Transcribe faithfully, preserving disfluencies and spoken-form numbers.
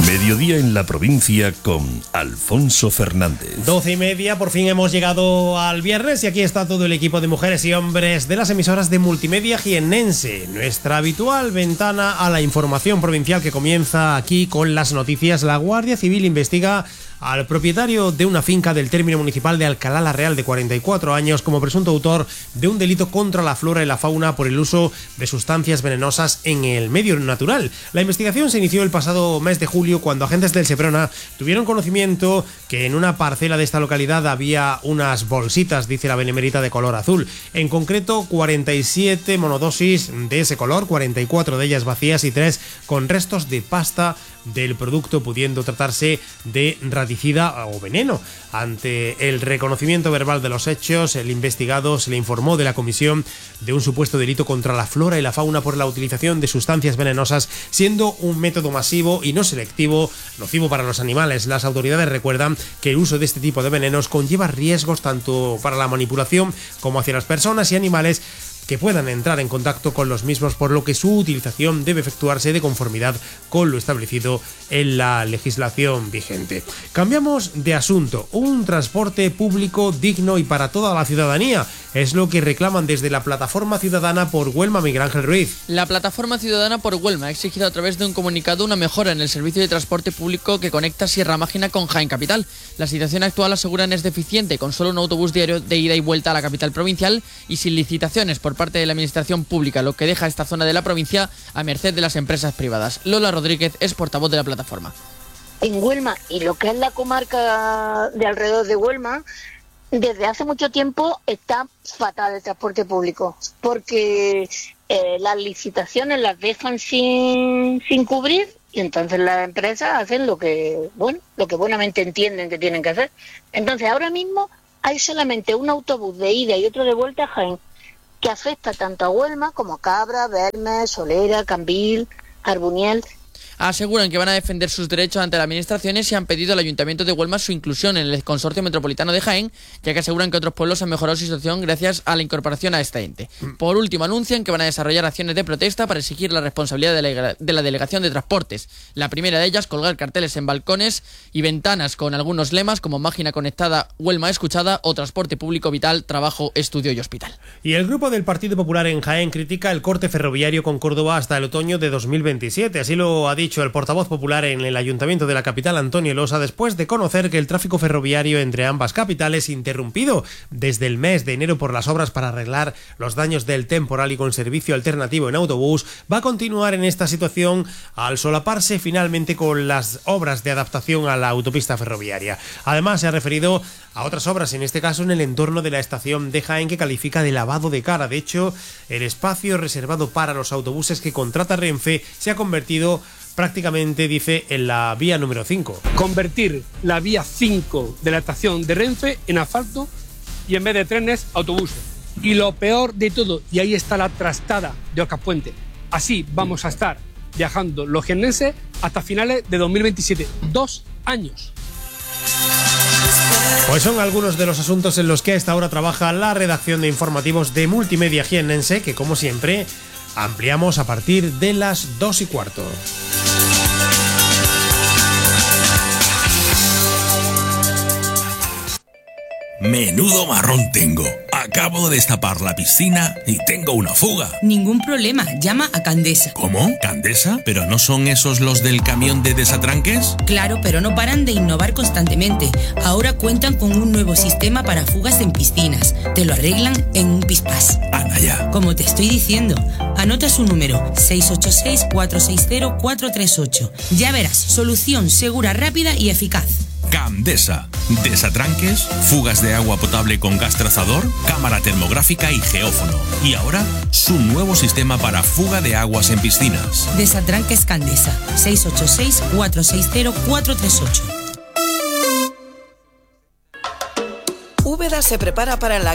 Mediodía en la provincia con Alfonso Fernández. Doce y media, por fin hemos llegado al viernes y aquí está todo el equipo de mujeres y hombres de las emisoras de Multimedia Jiennense. Nuestra habitual ventana a la información provincial que comienza aquí con las noticias. La Guardia Civil investiga al propietario de una finca del término municipal de Alcalá la Real de cuarenta y cuatro años como presunto autor de un delito contra la flora y la fauna por el uso de sustancias venenosas en el medio natural. La investigación se inició el pasado mes de julio cuando agentes del Seprona tuvieron conocimiento que en una parcela de esta localidad había unas bolsitas, dice la benemérita, de color azul. En concreto, cuarenta y siete monodosis de ese color, cuarenta y cuatro de ellas vacías y tres con restos de pasta del producto, pudiendo tratarse de radicida o veneno. Ante el reconocimiento verbal de los hechos, el investigado se le informó de la comisión de un supuesto delito contra la flora y la fauna por la utilización de sustancias venenosas, siendo un método masivo y no selectivo, nocivo para los animales. Las autoridades recuerdan que el uso de este tipo de venenos conlleva riesgos tanto para la manipulación como hacia las personas y animales que puedan entrar en contacto con los mismos, por lo que su utilización debe efectuarse de conformidad con lo establecido en la legislación vigente. Cambiamos de asunto. Un transporte público digno y para toda la ciudadanía es lo que reclaman desde la Plataforma Ciudadana por Huelma, Miguel Ángel Ruiz. La Plataforma Ciudadana por Huelma ha exigido a través de un comunicado una mejora en el servicio de transporte público que conecta Sierra Mágina con Jaén Capital. La situación actual, aseguran, es deficiente, con solo un autobús diario de ida y vuelta a la capital provincial y sin licitaciones por parte de la administración pública, lo que deja esta zona de la provincia a merced de las empresas privadas. Lola Rodríguez es portavoz de la plataforma. En Huelma y lo que es la comarca de alrededor de Huelma, desde hace mucho tiempo está fatal el transporte público, porque eh, las licitaciones las dejan sin, sin cubrir y entonces las empresas hacen lo que, bueno, lo que buenamente entienden que tienen que hacer. Entonces ahora mismo hay solamente un autobús de ida y otro de vuelta a Jaén, que afecta tanto a Huelma como a Cabra, Bermes, Solera, Cambil, Arbuniel. Aseguran que van a defender sus derechos ante las administraciones y han pedido al Ayuntamiento de Huelma su inclusión en el Consorcio Metropolitano de Jaén, ya que aseguran que otros pueblos han mejorado su situación gracias a la incorporación a este ente. Por último, anuncian que van a desarrollar acciones de protesta para exigir la responsabilidad de la, de la Delegación de Transportes. La primera de ellas, colgar carteles en balcones y ventanas con algunos lemas como Máquina Conectada, Huelma Escuchada o Transporte Público Vital, Trabajo, Estudio y Hospital. Y el grupo del Partido Popular en Jaén critica el corte ferroviario con Córdoba hasta el otoño de dos mil veintisiete. Así lo ha dicho dicho el portavoz popular en el Ayuntamiento de la capital, Antonio Losa, después de conocer que el tráfico ferroviario entre ambas capitales, interrumpido desde el mes de enero por las obras para arreglar los daños del temporal y con servicio alternativo en autobús, va a continuar en esta situación al solaparse finalmente con las obras de adaptación a la autopista ferroviaria. Además, se ha referido a otras obras, en este caso en el entorno de la estación de Jaén, que califica de lavado de cara. De hecho, el espacio reservado para los autobuses que contrata Renfe se ha convertido prácticamente, dice, en la vía número cinco. Convertir la vía cinco de la estación de Renfe en asfalto y en vez de trenes, autobuses. Y lo peor de todo, y ahí está la trastada de Ocaspuente, así vamos a estar viajando los jiennenses hasta finales de dos mil veintisiete. Dos años. Pues son algunos de los asuntos en los que a esta hora trabaja la redacción de informativos de Multimedia Jiennense, que como siempre ampliamos a partir de las dos y cuarto. Menudo marrón tengo. Acabo de destapar la piscina y tengo una fuga. Ningún problema, llama a Candesa. ¿Cómo? ¿Candesa? ¿Pero no son esos los del camión de desatranques? Claro, pero no paran de innovar constantemente. Ahora cuentan con un nuevo sistema para fugas en piscinas. Te lo arreglan en un pispás. Anda ya. Como te estoy diciendo, anota su número seis ocho seis, cuatro seis cero, cuatro tres ocho. Ya verás, solución segura, rápida y eficaz. Candesa. Desatranques, fugas de agua potable con gas trazador, cámara termográfica y geófono. Y ahora, su nuevo sistema para fuga de aguas en piscinas. Desatranques Candesa. seis ocho seis, cuatro seis cero, cuatro tres ocho. Úbeda se prepara para la